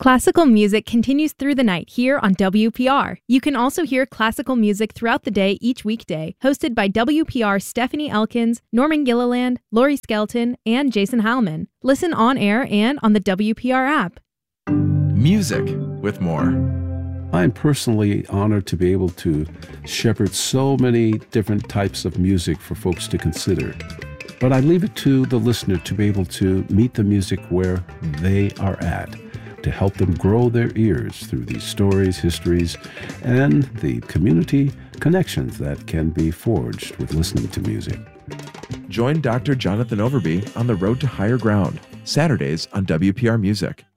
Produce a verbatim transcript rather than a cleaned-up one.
Classical music continues through the night here on W P R. You can also hear classical music throughout the day each weekday, hosted by W P R's Stephanie Elkins, Norman Gilliland, Lori Skelton, and Jason Heilman. Listen on air and on the W P R app. Music with more. I'm personally honored to be able to shepherd so many different types of music for folks to consider. But I leave it to the listener to be able to meet the music where they are at, to help them grow their ears through these stories, histories, and the community connections that can be forged with listening to music. Join Doctor Jonathan Overby on the road to higher ground, Saturdays on W P R Music.